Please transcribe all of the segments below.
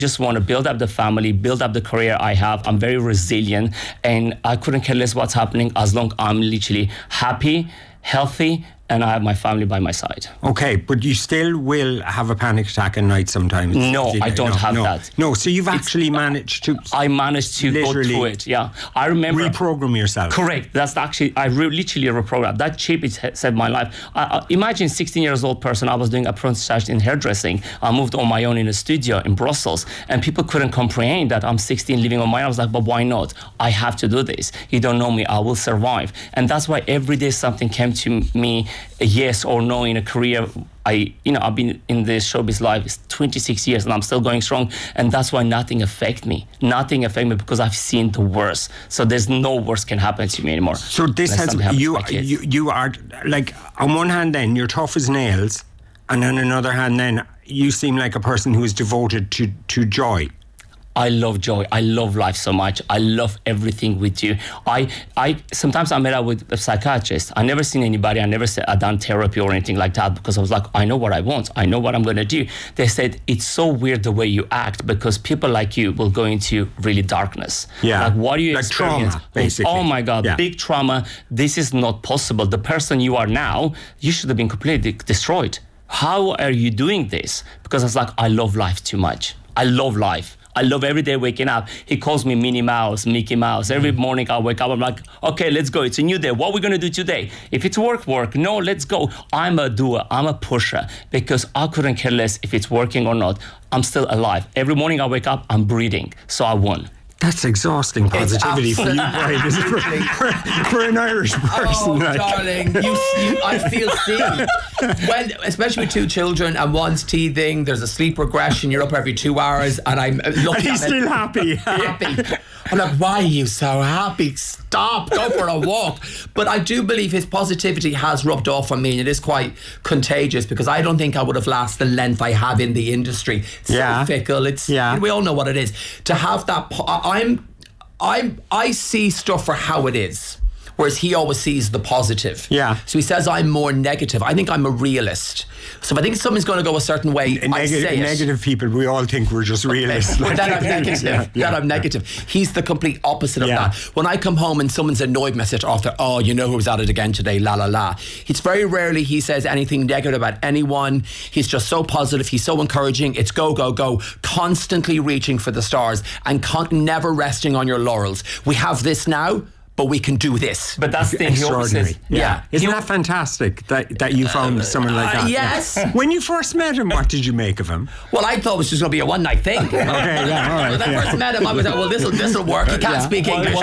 just want to build up the family, build up the career I have. I'm very resilient, and I couldn't care less what's happening as long I'm literally happy, healthy, and I have my family by my side. Okay, but you still will have a panic attack at night sometimes. No, I don't have that. No, so you've actually managed to... I managed to go through it, yeah. I remember... Reprogram yourself. Correct. That's actually... I literally reprogrammed. That chip saved my life. Imagine 16 years old person, I was doing apprenticeship in hairdressing. I moved on my own in a studio in Brussels, and people couldn't comprehend that I'm 16 living on my own. I was like, but why not? I have to do this. You don't know me, I will survive. And that's why every day something came to me, a yes or no in a career. I've been in this showbiz life 26 years and I'm still going strong, and that's why nothing affects me. Nothing affects me because I've seen the worst. So there's no worst can happen to me anymore. So this has you are like, on one hand then you're tough as nails, and on another hand then you seem like a person who is devoted to joy. I love joy. I love life so much. I love everything with you. I sometimes I met up with a psychiatrist. I never seen anybody. I never said I done therapy or anything like that, because I was like, I know what I want. I know what I'm going to do. They said, it's so weird the way you act, because people like you will go into really darkness. Yeah. Like, what do you like experience? Trauma, basically. Oh my God, big trauma. This is not possible. The person you are now, you should have been completely destroyed. How are you doing this? Because I was like, I love life too much. I love life. I love every day waking up. He calls me Minnie Mouse, Mickey Mouse. Every morning I wake up, I'm like, okay, let's go. It's a new day. What are we going to do today? If it's work. No, let's go. I'm a doer. I'm a pusher, because I couldn't care less if it's working or not. I'm still alive. Every morning I wake up, I'm breathing. So I won. That's exhausting positivity for you, Brian, is it? For an Irish person. Oh, darling, I feel seen. When, especially with two children and one's teething, there's a sleep regression, you're up every 2 hours, and I'm looking and he's still happy. Happy. I'm like, why are you so happy? Stop, go for a walk. But I do believe his positivity has rubbed off on me, and it is quite contagious, because I don't think I would have lasted the length I have in the industry. It's so fickle. We all know what it is. To have that, I see stuff for how it is, whereas he always sees the positive. Yeah. So he says I'm more negative. I think I'm a realist. So if I think something's going to go a certain way, I say it. Negative people, we all think we're just realists. That I'm negative. That I'm negative. He's the complete opposite of that. When I come home and someone's annoyed me, I say to Arthur, oh, you know who was at it again today, la la la. It's very rarely he says anything negative about anyone. He's just so positive. He's so encouraging. It's go, go, go. Constantly reaching for the stars and never resting on your laurels. We have this now, but we can do this. But that's the thing. Extraordinary. Isn't that fantastic that you found someone like that? Yes. Yeah. When you first met him, what did you make of him? Well, I thought it was just going to be a one night thing. Okay, yeah, all right. When I first met him, I was like, well, this will work. He can't speak English.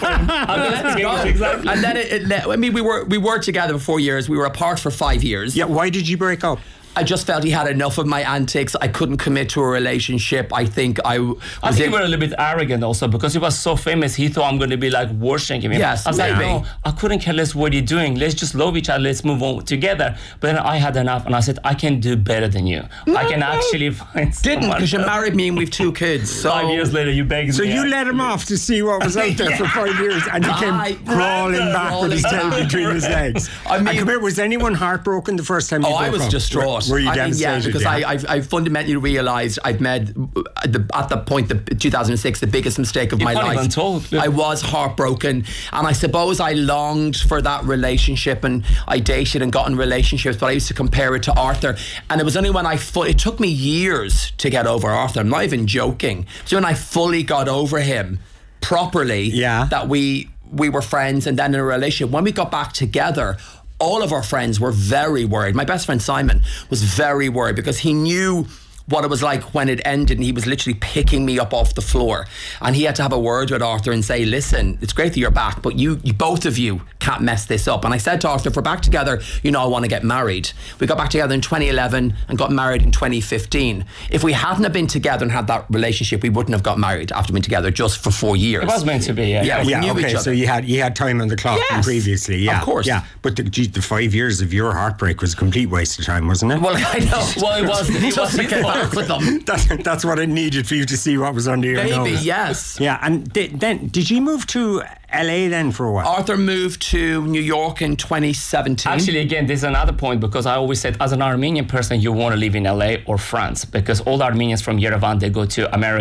Exactly. And then we were together for 4 years. We were apart for 5 years. Yeah. Why did you break up? I just felt he had enough of my antics. I couldn't commit to a relationship. I think he was a little bit arrogant also, because he was so famous. He thought I'm going to be like worshipping him. Yes, I was like, no, I couldn't care less what you're doing. Let's just love each other. Let's move on together. But then I had enough, and I said, I can do better than you. I can actually find someone. Didn't, because you married me and we've 2 kids. So 5 years later, you begged me. So you let him off to see what was out there for 5 years, and he came crawling back with his tail between his legs. I mean, was anyone heartbroken the first time you broke up? I was distraught. Were you devastated? Because I fundamentally realised I'd made, at the point, 2006, the biggest mistake of my life. I was heartbroken, and I suppose I longed for that relationship, and I dated and got in relationships, but I used to compare it to Arthur, and it was only when it took me years to get over Arthur. I'm not even joking. So when I fully got over him properly, that we were friends and then in a relationship. When we got back together, all of our friends were very worried. My best friend Simon was very worried, because he knew what it was like when it ended, and he was literally picking me up off the floor, and he had to have a word with Arthur and say, listen, it's great that you're back, but you both of you can't mess this up. And I said to Arthur, if we're back together, I want to get married. We got back together in 2011 and got married in 2015. If we hadn't have been together and had that relationship, we wouldn't have got married after being together just for 4 years. It was meant to be, we knew each other. So you had time on the clock from previously, of course. Yeah, but the 5 years of your heartbreak was a complete waste of time, wasn't it? Well, I know. Well, it was with them. That's what it needed for you to see what was under your nose. Maybe, yes. Yeah, and then did you move to LA then for a while? Arthur moved to New York in 2017. Actually, again, this is another point, because I always said, as an Armenian person, you want to live in LA or France, because all Armenians from Yerevan, they go to America